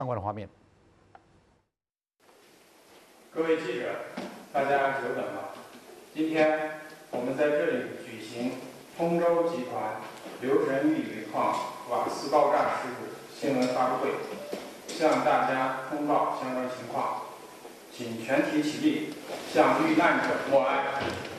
相关的画面。 各位记者，大家久等了。今天我们在这里举行通州集团留神玉煤矿瓦斯爆炸事故新闻发布会，向大家通报相关情况。请全体起立，向遇难者默哀。